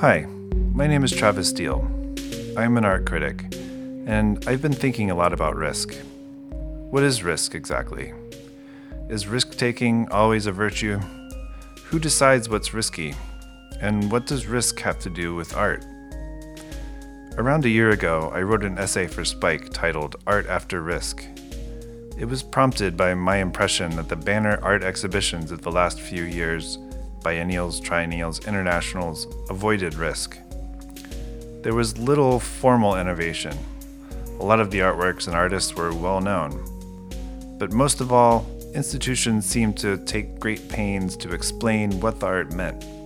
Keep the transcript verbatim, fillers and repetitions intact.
Hi, my name is Travis Steele. I'm an art critic, and I've been thinking a lot about risk. What is risk exactly? Is risk-taking always a virtue? Who decides what's risky? And what does risk have to do with art? Around a year ago, I wrote an essay for Spike titled Art After Risk. It was prompted by my impression that the banner art exhibitions of the last few years, biennials, triennials, internationals, avoided risk. There was little formal innovation. A lot of the artworks and artists were well known. But most of all, institutions seemed to take great pains to explain what the art meant.